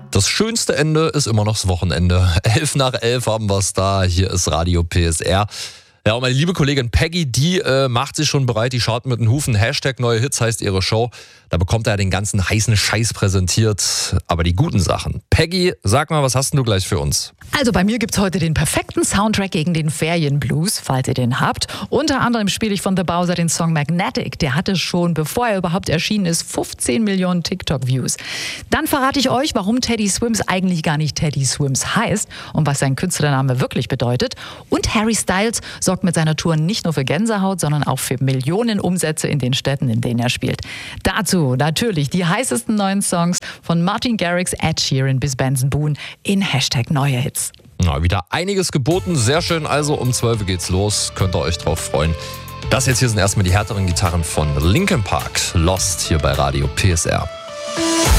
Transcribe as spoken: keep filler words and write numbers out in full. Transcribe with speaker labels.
Speaker 1: Das schönste Ende ist immer noch das Wochenende. Elf nach elf haben wir es da. Hier ist Radio P S R. Ja, und meine liebe Kollegin Peggy, die äh, macht sich schon bereit. Die schaut mit den Hufen. Hashtag neue Hits heißt ihre Show. Da bekommt er den ganzen heißen Scheiß präsentiert. Aber die guten Sachen. Peggy, sag mal, was hast denn du gleich für uns?
Speaker 2: Also bei mir gibt's heute den perfekten Soundtrack gegen den Ferienblues, falls ihr den habt. Unter anderem spiele ich von The Bowser den Song Magnetic. Der hatte schon, bevor er überhaupt erschienen ist, fünfzehn Millionen TikTok-Views. Dann verrate ich euch, warum Teddy Swims eigentlich gar nicht Teddy Swims heißt und was sein Künstlername wirklich bedeutet. Und Harry Styles sorgt mit seiner Tour nicht nur für Gänsehaut, sondern auch für Millionen Umsätze in den Städten, in denen er spielt. Dazu natürlich die heißesten neuen Songs von Martin Garrix, Ed Sheeran bis Benson Boone in Hashtag neue Hits.
Speaker 1: Na, wieder einiges geboten. Sehr schön. Also um zwölf Uhr geht's los. Könnt ihr euch drauf freuen. Das jetzt hier sind erstmal die härteren Gitarren von Linkin Park. Lost hier bei Radio P S R.